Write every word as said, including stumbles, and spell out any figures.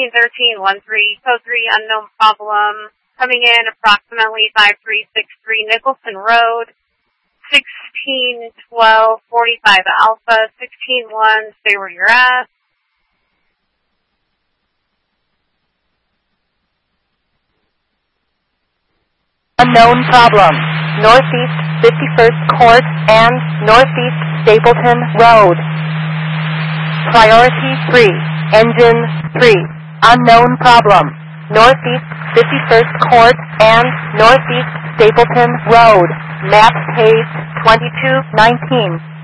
sixteen thirteen one three, code three, unknown problem. Coming in approximately five three six three Nicholson Road, sixteen twelve forty-five Alpha, sixteen one, stay where you're at. Unknown problem. Northeast fifty-first Court and Northeast Stapleton Road. Priority three. Engine three. Unknown problem. Northeast fifty-first Court and Northeast Stapleton Road. Map page twenty-two nineteen.